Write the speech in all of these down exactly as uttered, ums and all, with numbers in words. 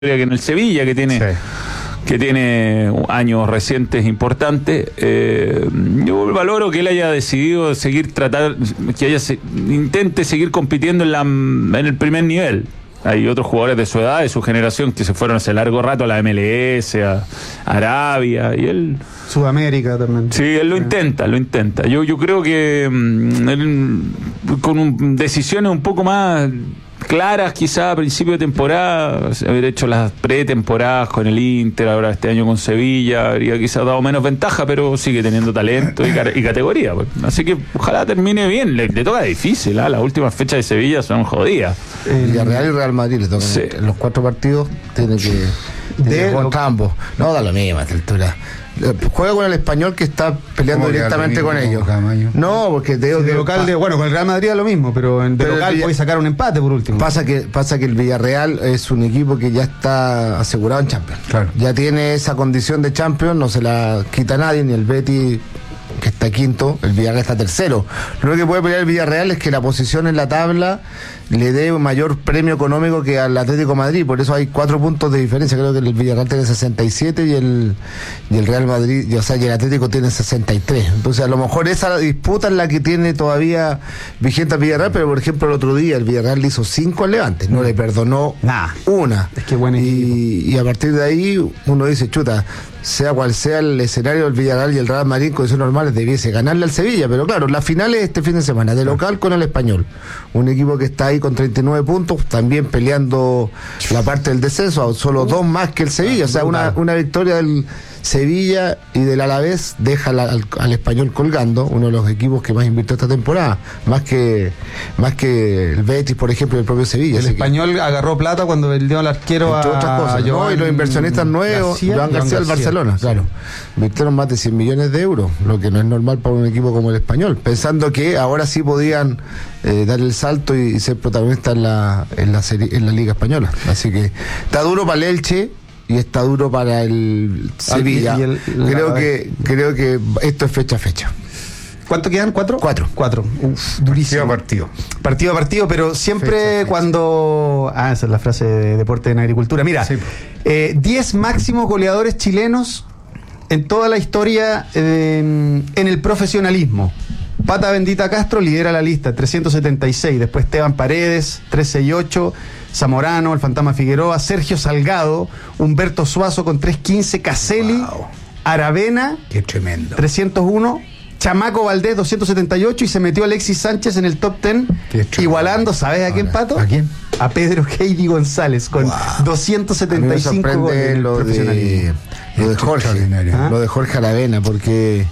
que en el Sevilla, que tiene... Sí. que tiene años recientes importantes. Eh, yo valoro que él haya decidido seguir tratar, que haya se, intente seguir compitiendo en, la, en el primer nivel. Hay otros jugadores de su edad, de su generación, que se fueron hace largo rato a la M L S, a Arabia, y él... Sudamérica también. Sí, él lo sí. intenta, lo intenta. Yo, yo creo que mmm, él, con un, decisiones un poco más claras, quizá a principio de temporada, haber hecho las pretemporadas con el Inter, ahora este año con Sevilla, habría quizás dado menos ventaja, pero sigue teniendo talento y, y categoría. Pues. Así que ojalá termine bien. Le, le toca difícil, ¿eh? Las últimas fechas de Sevilla son jodidas. El Villarreal y Real Madrid le tocan sí. los cuatro partidos, tiene que, tiene que contra ambos. No da lo mismo a esta altura. Juega con el Español, que está peleando directamente con ellos. Camaño. No, porque te digo sí, que local de, bueno, con el Real Madrid es lo mismo, pero en de pero local puede sacar un empate por último. Pasa que pasa que el Villarreal es un equipo que ya está asegurado en Champions. Claro. Ya tiene esa condición de Champions, no se la quita nadie, ni el Betis, que está quinto, el Villarreal está tercero. Lo único que puede pelear el Villarreal es que la posición en la tabla le dé un mayor premio económico que al Atlético de Madrid, por eso hay cuatro puntos de diferencia. Creo que el Villarreal tiene sesenta y siete y el, y el Real Madrid, y, o sea, y el Atlético tiene sesenta y tres. Entonces a lo mejor esa disputa es la que tiene todavía vigente al Villarreal, pero por ejemplo el otro día el Villarreal le hizo cinco al Levante, no le perdonó nah, una. Es que buen y, y a partir de ahí uno dice, chuta, sea cual sea el escenario del Villarreal y el Real Madrid en condiciones normales debiese ganarle al Sevilla, pero claro, la final es este fin de semana, de local con el Español, un equipo que está ahí con treinta y nueve puntos, también peleando la parte del descenso, solo dos más que el Sevilla, o sea, una, una victoria del Sevilla y del Alavés deja la, al, al Español colgando, uno de los equipos que más invirtió esta temporada, más que más que el Betis, por ejemplo, y el propio Sevilla. El Español que agarró plata cuando vendió al arquero entre a otras cosas, ¿no? Joan Y los inversionistas nuevos, García, Joan García del Barcelona, sí. Claro, invirtieron más de cien millones de euros, lo que no es normal para un equipo como el Español, pensando que ahora sí podían eh, dar el salto y, y ser protagonistas en la, en la serie, en la Liga Española. Así que está duro para el Elche y está duro para el Sevilla. El, creo que creo que esto es fecha a fecha. ¿Cuánto quedan? ¿Cuatro? Cuatro. Cuatro. Uf, durísimo. Partido a partido. Partido a partido, pero siempre fecha, fecha. Cuando... Ah, esa es la frase de Deporte en Agricultura. Mira, sí. eh, diez máximos goleadores chilenos en toda la historia eh, en el profesionalismo. Pata Bendita Castro lidera la lista, trescientos setenta y seis. Después Esteban Paredes, trescientos sesenta y ocho. Zamorano, el Fantasma Figueroa, Sergio Salgado, Humberto Suazo con trescientos quince, Caselli, wow. Aravena, qué tremendo, trescientos uno, Chamaco Valdés, doscientos setenta y ocho, y se metió Alexis Sánchez en el top diez, igualando, ¿sabes a quién, Pato? ¿A quién? A Pedro Heidi González con wow. doscientos setenta y cinco goles. Lo de, lo de Jorge, ¿ah? Lo de Jorge Aravena, porque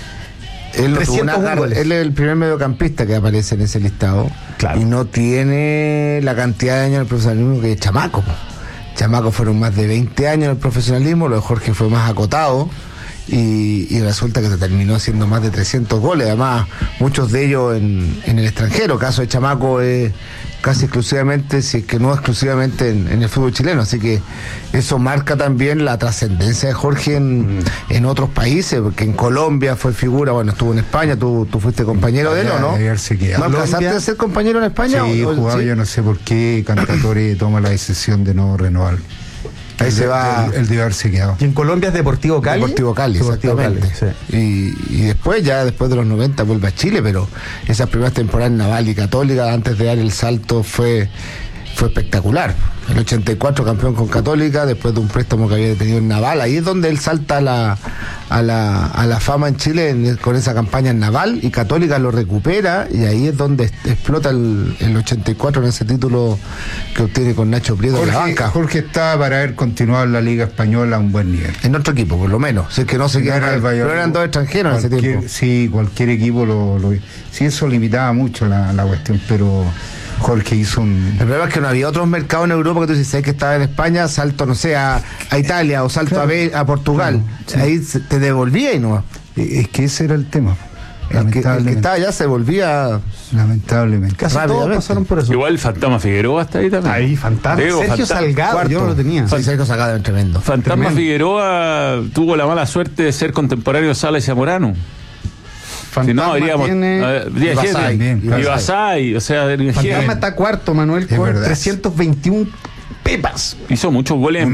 él, no tuvo una, él es el primer mediocampista que aparece en ese listado, claro. Y no tiene la cantidad de años en el profesionalismo que Chamaco. Chamaco fueron más de veinte años en el profesionalismo, lo de Jorge fue más acotado. Y, y resulta que se terminó haciendo más de trescientos goles, además muchos de ellos en, en el extranjero. Caso de Chamaco es casi exclusivamente, si es que no exclusivamente en, en el fútbol chileno, así que eso marca también la trascendencia de Jorge en, mm. en otros países, porque en Colombia fue figura, bueno, estuvo en España, tú, tú fuiste compañero de él, ¿o no? ¿No alcanzaste a ser compañero en España? Sí, o, jugaba, ¿sí? Yo no sé por qué Cantatore toma la decisión de no renovar. Ahí el, se va el, el de haberse quedado. Y en Colombia es Deportivo Cali. Deportivo Cali, Deportivo exactamente. Cali, sí. y, y después, ya después de los noventa, vuelve a Chile, pero esas primeras temporadas en Naval y Católica, antes de dar el salto, fue, fue espectacular. El ochenta y cuatro campeón con Católica, después de un préstamo que había tenido en Naval. Ahí es donde él salta a la, a la, a la fama en Chile en, con esa campaña en Naval, y Católica lo recupera, y ahí es donde explota el, el ochenta y cuatro en ese título que obtiene con Nacho Prieto en la banca. Jorge está para haber continuado en la Liga Española a un buen nivel. En otro equipo, por lo menos. Si es que no se queda, pero eran dos extranjeros en ese tiempo. Sí, cualquier equipo lo, lo sí, eso limitaba mucho la, la cuestión, pero Jorge hizo un... El problema es que no había otros mercados en Europa que tú dices, sabes que estaba en España, salto, no sé, a, a Italia o salto claro. a, B, a Portugal. Claro, sí. Ahí te devolvía y no. Es que ese era el tema. El que, el que estaba allá se volvía... Lamentablemente. Casi todos pasaron por eso. Igual el Fantasma Figueroa está ahí también. Ahí, Fantasma. Sergio Fantasma. Salgado, Cuarto. Yo no lo tenía. Sí, Sergio Salgado es tremendo. Fantasma tremendo. Figueroa tuvo la mala suerte de ser contemporáneo de Salas y Zamorano. Si no, habríamos. Ibasay, Ibasay, o sea, Fantasma está cuarto, Manuel, con trescientos veintiún pepas. Hizo muchos goles